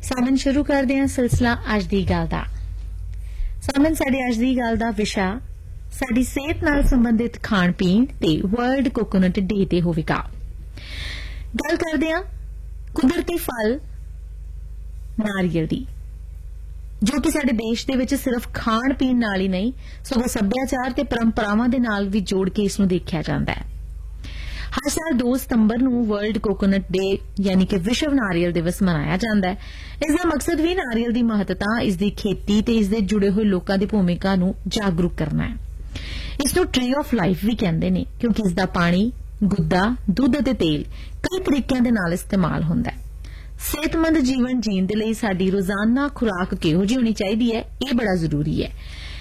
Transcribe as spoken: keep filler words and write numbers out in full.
ਸਾਮਨ ਸ਼ੁਰੂ ਕਰਦੇ ਹਾਂ ਸਿਲਸਿਲਾ ਅੱਜ ਦੀ ਗੱਲ ਦਾ। ਸਾਮਨ ਸਾਡੀ ਅੱਜ ਦੀ ਗੱਲ ਦਾ ਵਿਸ਼ਾ ਸਾਡੀ ਸਿਹਤ ਨਾਲ ਸੰਬੰਧਿਤ ਖਾਣ ਪੀਣ ਤੇ ਵਰਲਡ ਕੋਕੋਨਟ ਡੇ ਤੇ ਹੋਵੇਗਾ। ਗੱਲ ਕਰਦੇ ਹਾਂ ਕੁਦਰਤੀ ਫਲ ਨਾਰੀਅਲ ਦੀ, ਜੋ ਕਿ ਸਾਡੇ ਦੇਸ਼ ਦੇ ਵਿੱਚ ਸਿਰਫ ਖਾਣ ਪੀਣ ਨਾਲ ਹੀ ਨਹੀਂ ਸਗੋਂ ਸੱਭਿਆਚਾਰ ਤੇ ਪਰੰਪਰਾਵਾਂ ਦੇ ਨਾਲ ਵੀ ਜੋੜ ਕੇ ਇਸ ਨੂੰ ਦੇਖਿਆ ਜਾਂਦਾ ਹੈ। ਹਰ ਸਾਲ ਦੋ ਸਤੰਬਰ ਨੂੰ ਵਰਲਡ ਕੋਕੋਨਟ ਡੇ ਯਾਨੀ ਕਿ ਵਿਸ਼ਵ ਨਾਰੀਅਲ ਦਿਵਸ ਮਨਾਇਆ ਜਾਂਦਾ ਹੈ। ਇਸ ਦਾ ਮਕਸਦ ਵੀ ਨਾਰੀਅਲ ਦੀ ਮਹੱਤਤਾ, ਇਸ ਦੀ ਖੇਤੀ ਤੇ ਇਸ ਦੇ ਜੁੜੇ ਹੋਏ ਲੋਕਾਂ ਦੀ ਭੂਮਿਕਾ ਨੂੰ ਜਾਗਰੂਕ ਕਰਨਾ ਹੈ। ਇਸ ਨੂੰ ਟ੍ਰੀ ਆਫ ਲਾਈਫ ਵੀ ਕਹਿੰਦੇ ਨੇ ਕਿਉਂਕਿ ਇਸ ਦਾ ਪਾਣੀ, ਗੁੱਦਾ, ਦੁੱਧ ਅਤੇ ਤੇਲ ਕਈ ਤਰੀਕਿਆਂ ਦੇ ਨਾਲ ਇਸਤੇਮਾਲ ਹੁੰਦਾ ਹੈ। ਸਿਹਤਮੰਦ ਜੀਵਨ ਜੀਣ ਦੇ ਲਈ ਸਾਡੀ ਰੋਜ਼ਾਨਾ ਖੁਰਾਕ ਕਿਹੋ ਜਿਹੀ ਹੋਣੀ ਚਾਹੀਦੀ ਹੈ, ਇਹ ਬੜਾ ਜ਼ਰੂਰੀ ਹੈ।